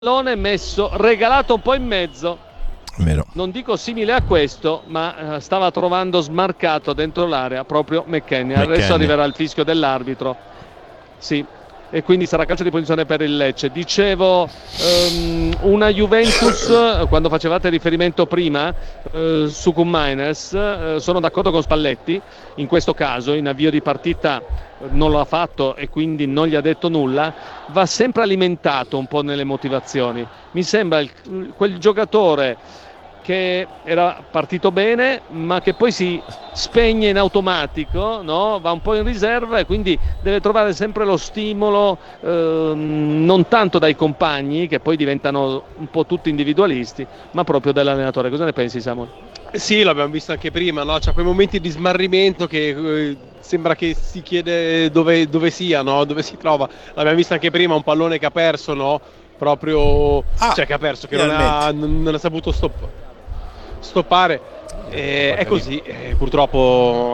pallone messo, regalato un po' in mezzo. Vero. Non dico simile a questo, ma stava trovando smarcato dentro l'area proprio McKennie. Adesso arriverà il fischio dell'arbitro. Sì, e quindi sarà calcio di punizione per il Lecce. Dicevo, una Juventus, quando facevate riferimento prima su Koumajnes, sono d'accordo con Spalletti. In questo caso, in avvio di partita non lo ha fatto e quindi non gli ha detto nulla. Va sempre alimentato un po' nelle motivazioni. Mi sembra quel giocatore che era partito bene ma che poi si spegne in automatico, no? Va un po' in riserva e quindi deve trovare sempre lo stimolo, non tanto dai compagni che poi diventano un po' tutti individualisti, ma proprio dall'allenatore. Cosa ne pensi, Samuel? Sì, l'abbiamo visto anche prima, no? C'ha quei momenti di smarrimento che sembra che si chiede dove sia, no? Dove si trova. L'abbiamo visto anche prima, un pallone che ha perso, no? Proprio cioè che ha perso, che non ha saputo stoppare. È così, purtroppo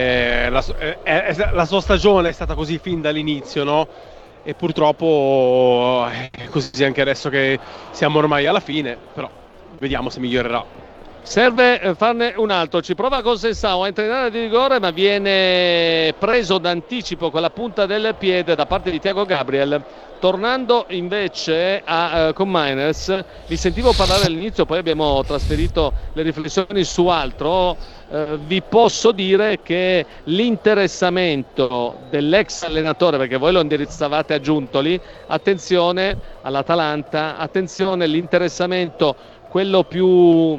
la sua stagione è stata così fin dall'inizio, no? E purtroppo è così anche adesso che siamo ormai alla fine, però vediamo se migliorerà. Serve farne un altro, ci prova Conceição a entrare in area di rigore ma viene preso d'anticipo con la punta del piede da parte di Thiago Gabriel. Tornando invece a Koumajnes, vi sentivo parlare all'inizio, poi abbiamo trasferito le riflessioni su altro. Vi posso dire che l'interessamento dell'ex allenatore, perché voi lo indirizzavate a Giuntoli, attenzione all'Atalanta, attenzione l'interessamento, quello più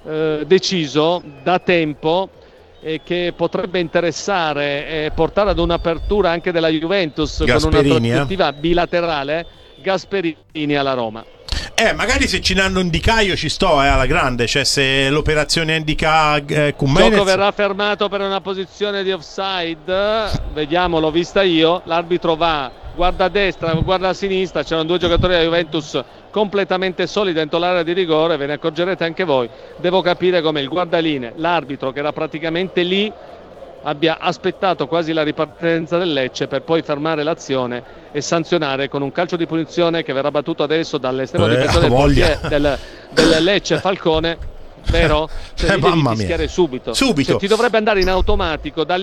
deciso da tempo, che potrebbe interessare e portare ad un'apertura anche della Juventus con una prospettiva bilaterale, Gasperini alla Roma. Magari se ci danno un Dicaio ci sto alla grande, cioè se l'operazione indica Koumajnes. Il gioco verrà fermato per una posizione di offside, vediamo, l'ho vista io, l'arbitro guarda a destra, guarda a sinistra, c'erano due giocatori della Juventus completamente soli dentro l'area di rigore, ve ne accorgerete anche voi. Devo capire come il guardalinee, l'arbitro che era praticamente lì, abbia aspettato quasi la ripartenza del Lecce per poi fermare l'azione e sanzionare con un calcio di punizione che verrà battuto adesso dall'estremo difensore del Lecce, Falcone, vero? Cioè, devi fischiare subito. Cioè, ti dovrebbe andare in automatico da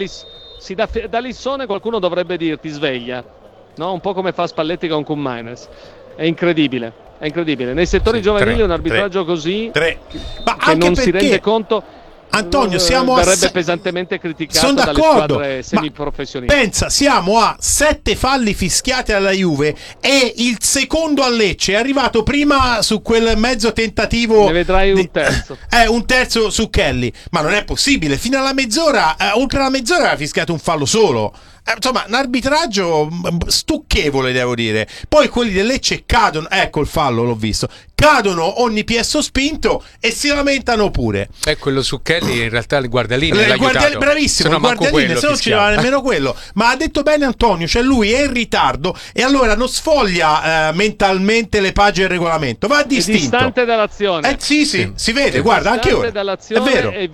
Lissone, qualcuno dovrebbe dirti sveglia, no? Un po' come fa Spalletti con Koumajnes. È incredibile. Nei settori giovanili un arbitraggio così che non si rende conto. Antonio, verrebbe pesantemente criticato dalle squadre semiprofessionisti. Pensa, siamo a 7 falli fischiati alla Juve e il secondo al Lecce è arrivato prima su quel mezzo tentativo. Ne vedrai un terzo. Un terzo su Kelly, ma non è possibile. Fino alla mezz'ora, oltre la mezz'ora aveva fischiato un fallo solo. Insomma, un arbitraggio stucchevole, devo dire. Poi quelli del Lecce cadono, ecco il fallo, l'ho visto, cadono ogni piè sospinto e si lamentano pure. Quello su Kelly in realtà il guardalinee l'ha aiutato. Bravissimo, il guardalinee, se non ci va nemmeno quello. Ma ha detto bene Antonio, cioè lui è in ritardo e allora non sfoglia mentalmente le pagine del regolamento, va distinto. È distante dall'azione. Sì, si vede, guarda, anche ora. È vero. E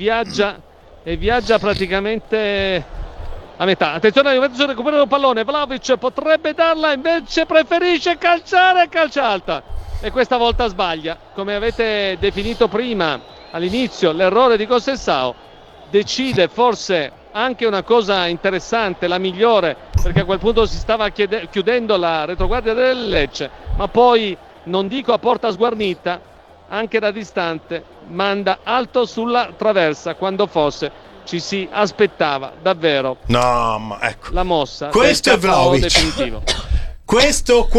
viaggia praticamente a metà. Attenzione, Juventus recupera un pallone, Vlahovic potrebbe darla, invece preferisce calciare a calcia alta e questa volta sbaglia. Come avete definito prima all'inizio, l'errore di Conceição, decide forse anche una cosa interessante, la migliore, perché a quel punto si stava chiudendo la retroguardia del Lecce, ma poi, non dico a porta sguarnita, anche da distante manda alto sulla traversa, quando fosse ci si aspettava davvero la mossa. Questo è Vlahovic definitivo. Questo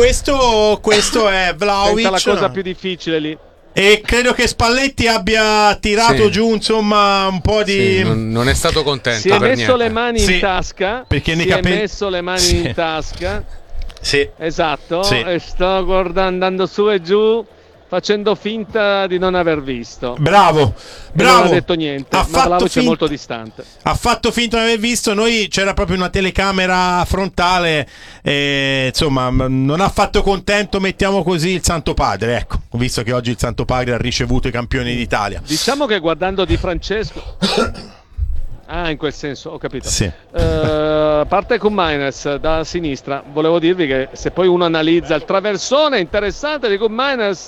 è Vlahovic. È la cosa più difficile lì. E credo che Spalletti abbia tirato giù insomma un po' di non è stato contento. Si è messo le mani in tasca. Perché è messo le mani in tasca. Sì. Esatto. E sto andando su e giù, facendo finta di non aver visto. Bravo. Non ha detto niente, ma Vlahovic è molto distante. Ha fatto finta di non aver visto. Noi c'era proprio una telecamera frontale, insomma non ha fatto contento, mettiamo così, il Santo Padre, ecco, visto che oggi il Santo Padre ha ricevuto i campioni d'Italia. Diciamo che guardando Di Francesco Ah, in quel senso, ho capito. Sì. Parte con Miners da sinistra. Volevo dirvi che se poi uno analizza il traversone interessante di Miners